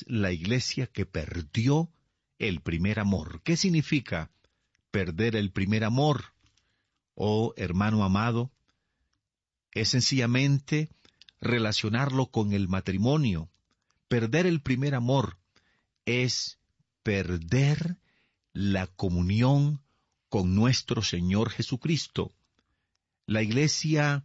es la iglesia que perdió el primer amor. ¿Qué significa perder el primer amor? Oh, hermano amado, es sencillamente relacionarlo con el matrimonio. Perder el primer amor es perder la comunión con nuestro Señor Jesucristo. La iglesia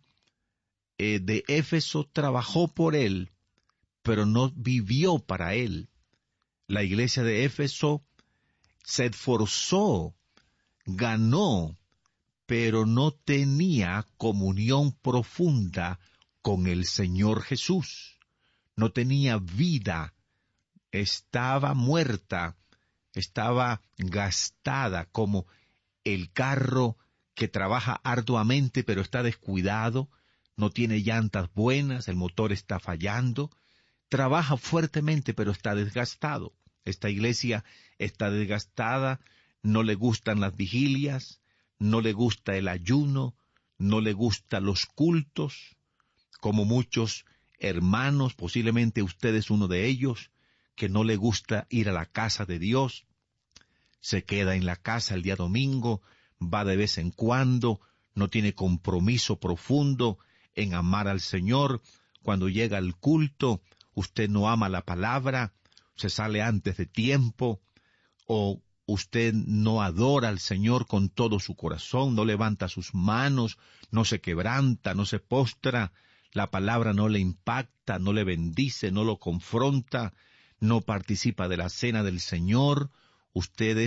de Éfeso trabajó por Él, pero no vivió para Él. La iglesia de Éfeso se esforzó, ganó, pero no tenía comunión profunda con el Señor Jesús. No tenía vida, estaba muerta, estaba gastada como el carro que trabaja arduamente pero está descuidado, no tiene llantas buenas, el motor está fallando, trabaja fuertemente pero está desgastado. Esta iglesia está desgastada, no le gustan las vigilias, no le gusta el ayuno, no le gustan los cultos, como muchos hermanos, posiblemente usted es uno de ellos, que no le gusta ir a la casa de Dios, se queda en la casa el día domingo, va de vez en cuando, no tiene compromiso profundo en amar al Señor. Cuando llega al culto, usted no ama la palabra, se sale antes de tiempo, o usted no adora al Señor con todo su corazón, no levanta sus manos, no se quebranta, no se postra, la palabra no le impacta, no le bendice, no lo confronta, no participa de la cena del Señor. Usted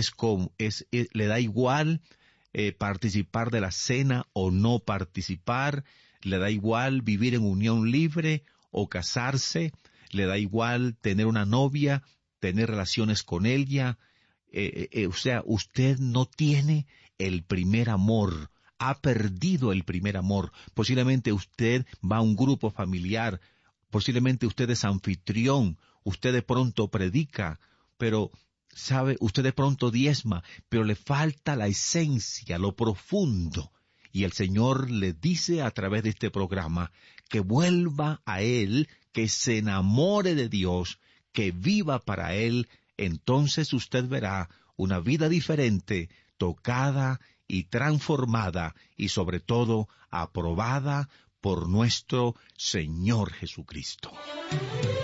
le da igual participar de la cena o no participar, le da igual vivir en unión libre o casarse, le da igual tener una novia, tener relaciones con ella. O sea, usted no tiene el primer amor, ha perdido el primer amor. Posiblemente usted va a un grupo familiar, posiblemente usted es anfitrión, usted de pronto predica, pero sabe, usted de pronto diezma, pero le falta la esencia, lo profundo. Y el Señor le dice a través de este programa que vuelva a Él, que se enamore de Dios, que viva para Él. Entonces usted verá una vida diferente, tocada y transformada, y sobre todo aprobada por nuestro Señor Jesucristo.